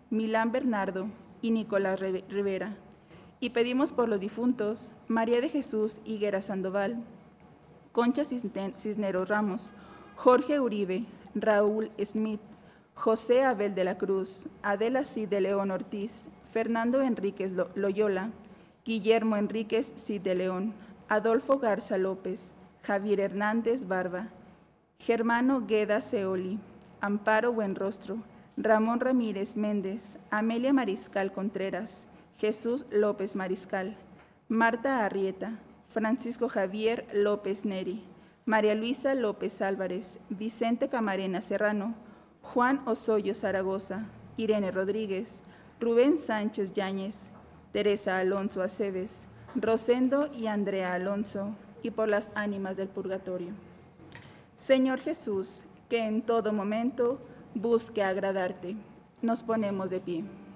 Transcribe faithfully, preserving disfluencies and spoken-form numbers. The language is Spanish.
Milán Bernardo y Nicolás Rivera. Y pedimos por los difuntos María de Jesús Higuera Sandoval, Concha Cisneros Ramos, Jorge Uribe, Raúl Smith, José Abel de la Cruz, Adela Cid de León Ortiz, Fernando Enríquez Loyola, Guillermo Enríquez Cid de León, Adolfo Garza López, Javier Hernández Barba, Germano Gueda Seoli, Amparo Buenrostro, Ramón Ramírez Méndez, Amelia Mariscal Contreras, Jesús López Mariscal, Marta Arrieta, Francisco Javier López Neri, María Luisa López Álvarez, Vicente Camarena Serrano, Juan Osoyo Zaragoza, Irene Rodríguez, Rubén Sánchez Yáñez, Teresa Alonso Aceves, Rosendo y Andrea Alonso, y por las ánimas del purgatorio. Señor Jesús, que en todo momento busque agradarte. Nos ponemos de pie.